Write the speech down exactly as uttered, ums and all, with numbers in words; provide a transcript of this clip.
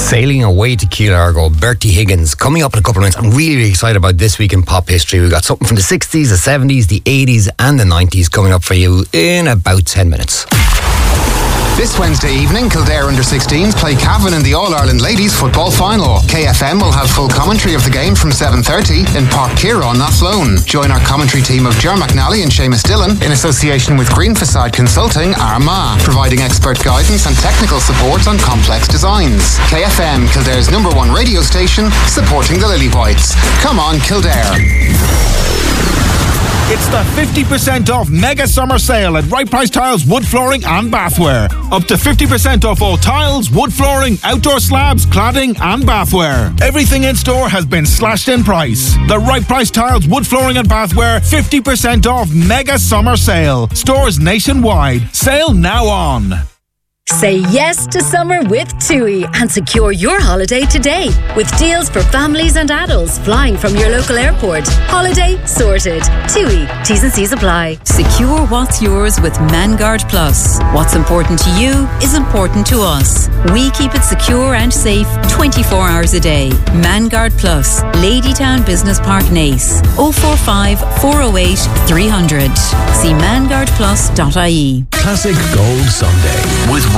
Sailing away to Key Largo, Bertie Higgins, coming up in a couple of minutes. I'm really, really excited about this week in pop history. We've got something from the sixties, the seventies, the eighties and the nineties coming up for you in about ten minutes. This Wednesday evening, Kildare under sixteens play Cavan in the All-Ireland Ladies Football Final. K F M will have full commentary of the game from seven thirty in Park Kira on Athlone. Join our commentary team of Ger McNally and Seamus Dillon in association with Green Facade Consulting, Armagh, providing expert guidance and technical support on complex designs. K F M, Kildare's number one radio station, supporting the Lily Whites. Come on, Kildare. It's the fifty percent off mega summer sale at Right Price Tiles, Wood Flooring and Bathware. Up to fifty percent off all tiles, wood flooring, outdoor slabs, cladding and bathware. Everything in store has been slashed in price. The Right Price Tiles, Wood Flooring and Bathware fifty percent off mega summer sale. Stores nationwide. Sale now on. Say yes to summer with TUI and secure your holiday today with deals for families and adults flying from your local airport. Holiday sorted. TUI. T's and C's apply. Secure what's yours with Manguard Plus. What's important to you is important to us. We keep it secure and safe twenty-four hours a day. Manguard Plus. Ladytown Business Park, Naas. oh four five, four oh eight, three hundred. See manguard plus dot I E. Classic Gold Sunday with